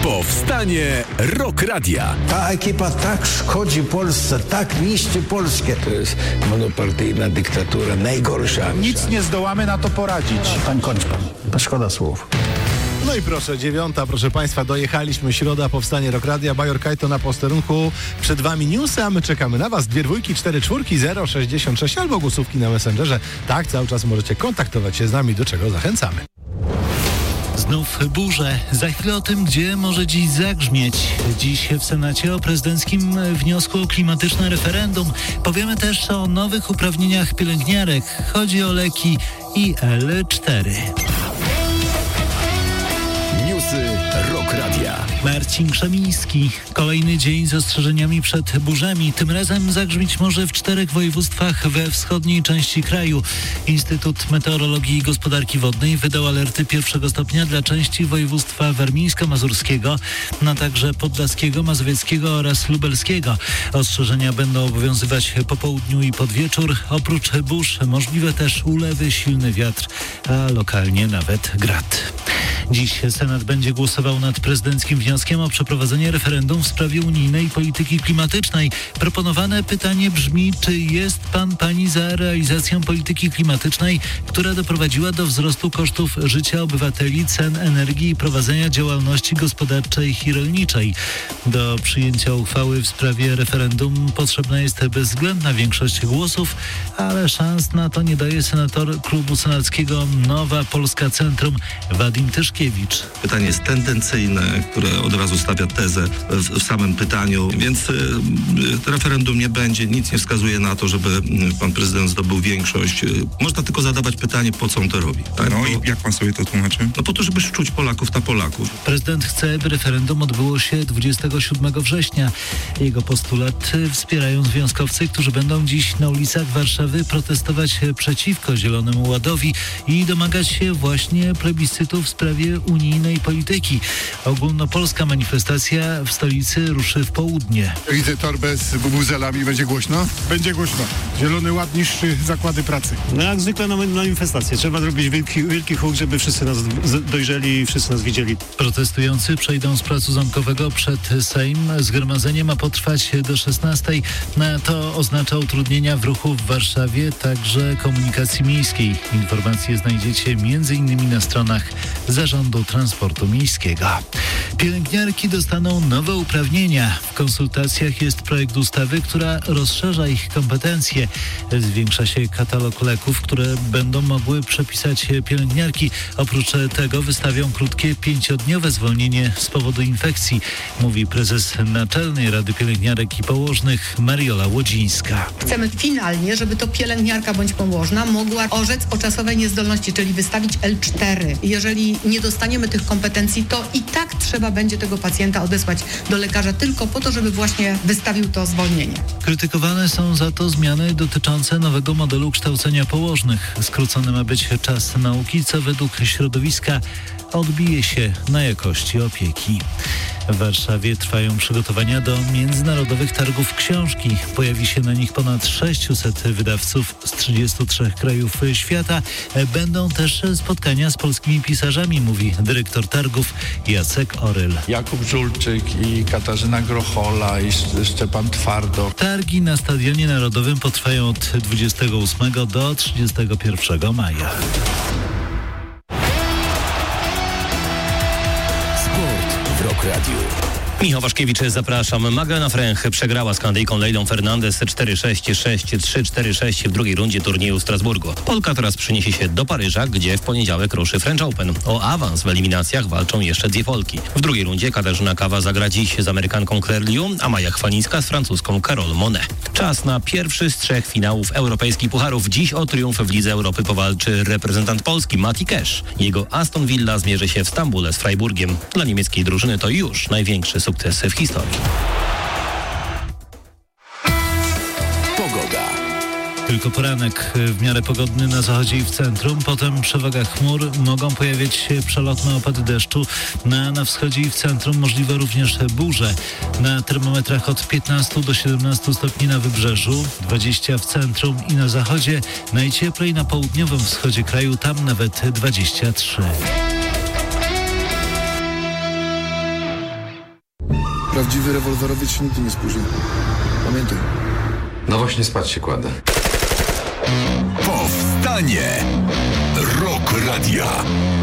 Powstanie Rock Radia. Ta ekipa tak szkodzi Polsce, tak niszczy Polskę. To jest monopartyjna dyktatura, najgorsza. Nic nie zdołamy na to poradzić. Pan kończ pan. Szkoda słów. No i proszę, 9, proszę Państwa, dojechaliśmy, środa, Powstanie Rock Radia, Bajor Kajto na posterunku, przed Wami newsy, a my czekamy na Was, 2 dwójki, 4 czwórki, 066 albo głosówki na Messengerze. Tak, cały czas możecie kontaktować się z nami, do czego zachęcamy. Znów burze. Za chwilę o tym, gdzie może dziś zagrzmieć. Dziś w Senacie o prezydenckim wniosku o klimatyczne referendum. Powiemy też o nowych uprawnieniach pielęgniarek. Chodzi o leki IL-4. Newsy Rock Radia. Marcin Krzemiński. Kolejny dzień z ostrzeżeniami przed burzami. Tym razem zagrzmieć może w 4 województwach we wschodniej części kraju. Instytut Meteorologii i Gospodarki Wodnej wydał alerty 1 stopnia dla części województwa warmińsko-mazurskiego, a także podlaskiego, mazowieckiego oraz lubelskiego. Ostrzeżenia będą obowiązywać po południu i pod wieczór. Oprócz burz możliwe też ulewy, silny wiatr, a lokalnie nawet grad. Dziś Senat będzie głosował nad prezydenckim wnioskiem o przeprowadzenie referendum w sprawie unijnej polityki klimatycznej. Proponowane pytanie brzmi, czy jest pani za realizacją polityki klimatycznej, która doprowadziła do wzrostu kosztów życia obywateli, cen energii i prowadzenia działalności gospodarczej i rolniczej. Do przyjęcia uchwały w sprawie referendum potrzebna jest bezwzględna większość głosów, ale szans na to nie daje senator klubu senackiego Nowa Polska Centrum Wadim Tyszkiewicz. Pytanie jest tendencyjne, które od razu stawia tezę w samym pytaniu, więc referendum nie będzie. Nic nie wskazuje na to, żeby pan prezydent zdobył większość. Można tylko zadawać pytanie, po co on to robi. Tak? No i jak pan sobie to tłumaczy? No po to, żeby szczuć Polaków na Polaków. Prezydent chce, by referendum odbyło się 27 września. Jego postulat wspierają związkowcy, którzy będą dziś na ulicach Warszawy protestować przeciwko Zielonemu Ładowi i domagać się właśnie plebiscytu w sprawie unijnej polityki. Ogólnopolska manifestacja w stolicy ruszy w południe. Widzę torbę z bubuzelami, będzie głośno? Będzie głośno. Zielony Ład niszczy zakłady pracy. No jak zwykle na manifestację. Trzeba zrobić wielki huk, żeby wszyscy nas dojrzeli i wszyscy nas widzieli. Protestujący przejdą z Placu Zamkowego przed Sejm. Zgromadzenie ma potrwać do 16. To oznacza utrudnienia w ruchu w Warszawie, także komunikacji miejskiej. Informacje znajdziecie m.in. na stronach Zarządu Transportu Miejskiego. Pielęgniarki dostaną nowe uprawnienia. W konsultacjach jest projekt ustawy, która rozszerza ich kompetencje. Zwiększa się katalog leków, które będą mogły przepisać pielęgniarki. Oprócz tego wystawią krótkie 5-dniowe zwolnienie z powodu infekcji, mówi prezes Naczelnej Rady Pielęgniarek i Położnych Mariola Łodzińska. Chcemy finalnie, żeby to pielęgniarka bądź położna mogła orzec o czasowej niezdolności, czyli wystawić L4. Jeżeli nie dostaniemy tych kompetencji, to i tak trzeba będzie tego pacjenta odesłać do lekarza tylko po to, żeby właśnie wystawił to zwolnienie. Krytykowane są za to zmiany dotyczące nowego modelu kształcenia położnych. Skrócony ma być czas nauki, co według środowiska odbije się na jakości opieki. W Warszawie trwają przygotowania do międzynarodowych targów książki. Pojawi się na nich ponad 600 wydawców z 33 krajów świata. Będą też spotkania z polskimi pisarzami, mówi dyrektor targów Jacek Oryl. Jakub Żulczyk i Katarzyna Grochola i Szczepan Twardo. Targi na Stadionie Narodowym potrwają od 28 do 31 maja. W Rock Radio. Michał Waszkiewicz, zapraszam. Magdalena Fręch przegrała z Kanadyjką Leilą Fernandez 4-6, 6-3, 4-6 w drugiej rundzie turnieju w Strasburgu. Polka teraz przeniesie się do Paryża, gdzie w poniedziałek ruszy French Open. O awans w eliminacjach walczą jeszcze 2 Polki. W drugiej rundzie Katarzyna Kawa zagra dziś z Amerykanką Claire Liu, a Maja Chwalińska z francuską Carole Monet. Czas na pierwszy z 3 finałów europejskich pucharów. Dziś o triumf w Lidze Europy powalczy reprezentant Polski Mati Cash. Jego Aston Villa zmierzy się w Stambule z Freiburgiem. Dla niemieckiej drużyny to już największy sukces w historii. Pogoda. Tylko poranek w miarę pogodny na zachodzie i w centrum. Potem przewaga chmur. Mogą pojawiać się przelotne opady deszczu. Na wschodzie i w centrum możliwe również burze. Na termometrach od 15 do 17 stopni na wybrzeżu, 20 w centrum i na zachodzie. Najcieplej na południowym wschodzie kraju, tam nawet 23. Prawdziwy rewolwerowiec się nigdy nie spóźni. Pamiętaj. No właśnie spać się kładę. Powstanie Rock Radia.